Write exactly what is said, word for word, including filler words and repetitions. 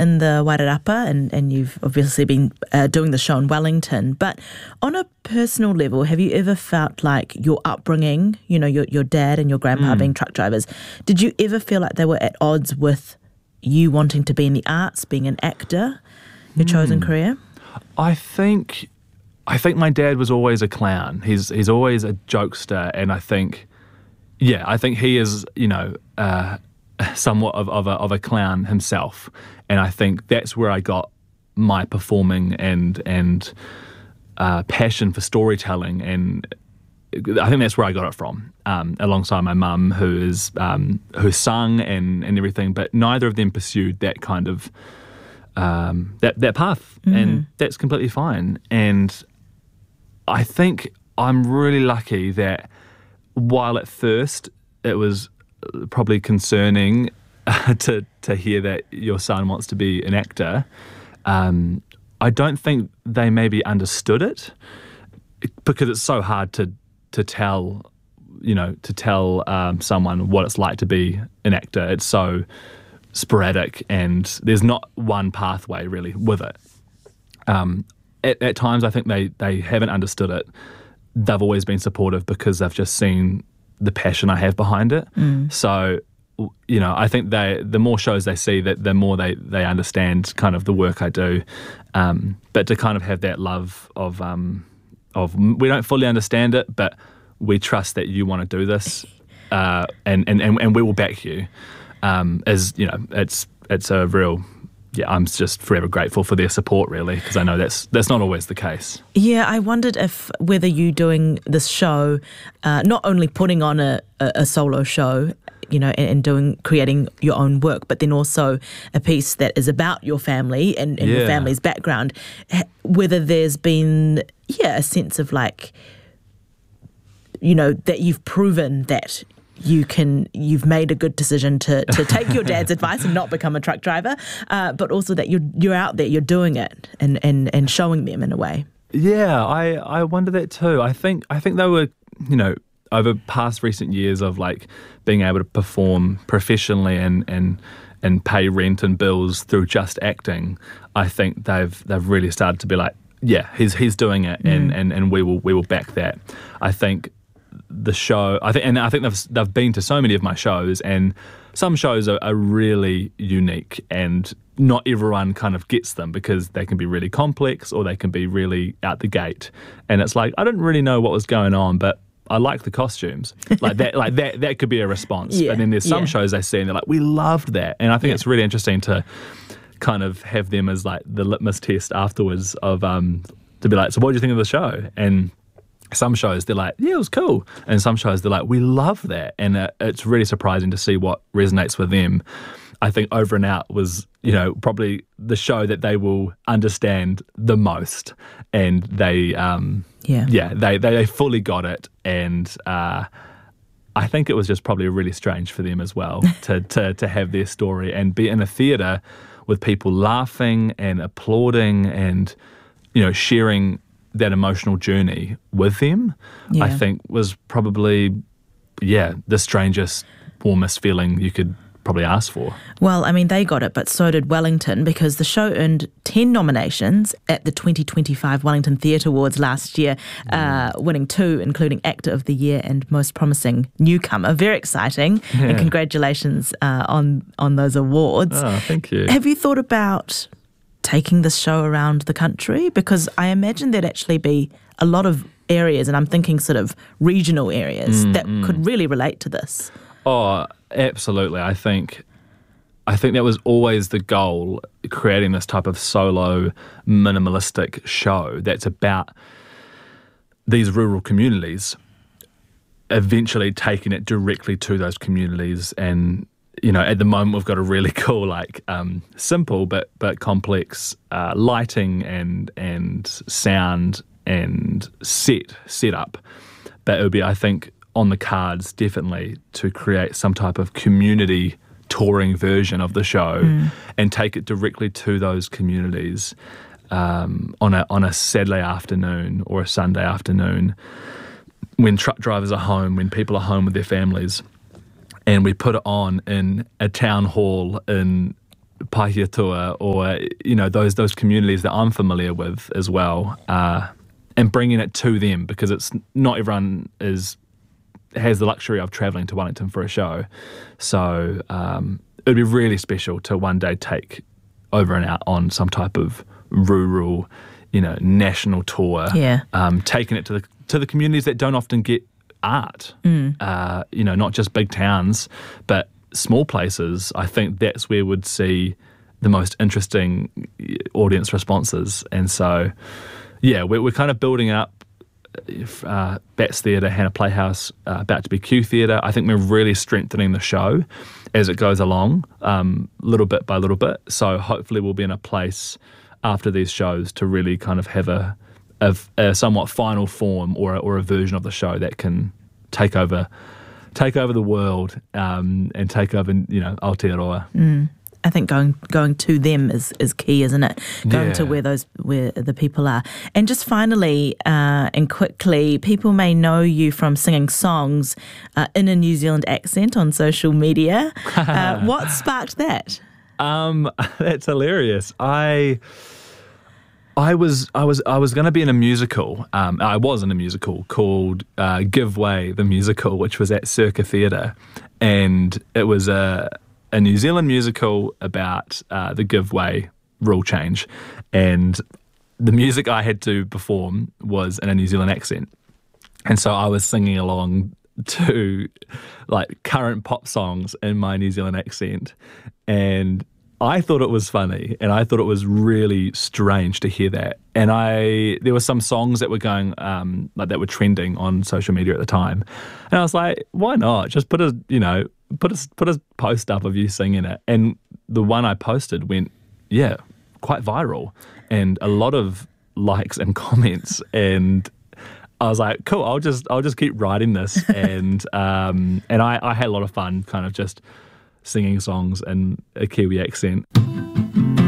in the Wairarapa, and, and you've obviously been uh, doing the show in Wellington. But on a personal level, have you ever felt like your upbringing, you know, your, your dad and your grandpa Mm. being truck drivers, did you ever feel like they were at odds with you wanting to be in the arts, being an actor, your chosen career? I think I think my dad was always a clown. He's he's always a jokester, and I think, yeah, I think he is, you know, uh, somewhat of, of, a, of a clown himself. And I think that's where I got my performing and and uh, passion for storytelling, and I think that's where I got it from, um, alongside my mum, who is um, who sung and, and everything, but neither of them pursued that kind of um, that that path, mm-hmm. and that's completely fine. And I think I'm really lucky that while at first it was probably concerning to to hear that your son wants to be an actor, um, I don't think they maybe understood it, because it's so hard to to tell, you know, to tell um, someone what it's like to be an actor. It's so sporadic, and there's not one pathway really with it. Um, at, at times, I think they they haven't understood it. They've always been supportive because they've just seen the passion I have behind it. Mm. So, you know, I think they the more shows they see, that the more they, they understand kind of the work I do. Um, but to kind of have that love of um, of we don't fully understand it, but we trust that you want to do this, uh, and, and, and, and we will back you. Um, as you know, it's it's a real. Yeah, I'm just forever grateful for their support, really, because I know that's that's not always the case. Yeah, I wondered if whether you doing this show, uh, not only putting on a, a, a solo show, you know, and, and doing creating your own work, but then also a piece that is about your family and, and yeah. your family's background, whether there's been, yeah, a sense of like, you know, that you've proven that you can, you've made a good decision to, to take your dad's advice and not become a truck driver, uh, but also that you're you're out there, you're doing it and, and, and showing them in a way. Yeah, I, I wonder that too. I think I think they were, you know, over past recent years of like being able to perform professionally and and and pay rent and bills through just acting, I think they've they've really started to be like, yeah, he's he's doing it, and, mm. and, and we will we will back that. I think the show, I think, and I think they've they've been to so many of my shows, and some shows are, are really unique, and not everyone kind of gets them because they can be really complex or they can be really out the gate. And it's like, I didn't really know what was going on, but I like the costumes. Like that, like that, that could be a response. Yeah, but then there's some yeah. shows they see and they're like, we loved that. And I think yeah. it's really interesting to kind of have them as like the litmus test afterwards of um to be like, so what do you think of the show? And some shows they're like, yeah, it was cool. And some shows they're like, we love that. And uh, it's really surprising to see what resonates with them. I think Over and Out was, you know, probably the show that they will understand the most. And they, um, yeah, yeah, they, they, they fully got it. And uh, I think it was just probably really strange for them as well to, to, to have their story and be in a theatre with people laughing and applauding and, you know, sharing that emotional journey with them, yeah. I think was probably, yeah, the strangest, warmest feeling you could probably ask for. Well, I mean, they got it, but so did Wellington, because the show earned ten nominations at the twenty twenty-five Wellington Theatre Awards last year, uh, winning two, including Actor of the Year and Most Promising Newcomer. Very exciting, yeah. and congratulations uh, on, on those awards. Oh, thank you. Have you thought about taking this show around the country? Because I imagine there'd actually be a lot of areas, and I'm thinking sort of regional areas, mm, that mm. could really relate to this. Oh, absolutely. I think I think that was always the goal, creating this type of solo, minimalistic show that's about these rural communities, eventually taking it directly to those communities. And you know, at the moment we've got a really cool, like, um, simple but but complex uh, lighting and and sound and set setup. But it would be, I think, on the cards definitely to create some type of community touring version of the show mm. and take it directly to those communities um, on a on a Saturday afternoon or a Sunday afternoon when truck drivers are home, when people are home with their families. And we put it on in a town hall in Pahiatua or, you know, those those communities that I'm familiar with as well, uh, and bringing it to them, because it's not everyone is has the luxury of travelling to Wellington for a show. So um, it would be really special to one day take over and out on some type of rural, you know, national tour, yeah. um, taking it to the to the communities that don't often get art, mm. uh, you know, not just big towns, but small places. I think that's where we'd see the most interesting audience responses. And so, yeah, we're, we're kind of building up uh, Bats Theatre, Hannah Playhouse, uh, about to be Q Theatre. I think we're really strengthening the show as it goes along, um, little bit by little bit. So hopefully we'll be in a place after these shows to really kind of have a, a, a somewhat final form or a, or a version of the show that can take over take over the world um, and take over, you know, Aotearoa. Mm. I think going going to them is, is key, isn't it? Going Yeah. to where those where the people are. And just finally uh, and quickly, people may know you from singing songs uh, in a New Zealand accent on social media. Uh, what sparked that? Um, that's hilarious. I I was I was I was going to be in a musical. Um, I was in a musical called uh, Give Way, the musical, which was at Circa Theatre, and it was a a New Zealand musical about uh, the Give Way rule change, and the music I had to perform was in a New Zealand accent, and so I was singing along to like current pop songs in my New Zealand accent, and I thought it was funny, and I thought it was really strange to hear that. And I, there were some songs that were going, um, like that were trending on social media at the time, and I was like, why not? Just put a, you know, put a put a post up of you singing it. And the one I posted went, yeah, quite viral, and a lot of likes and comments. And I was like, cool, I'll just I'll just keep writing this, and um, and I, I had a lot of fun, kind of just singing songs in a Kiwi accent.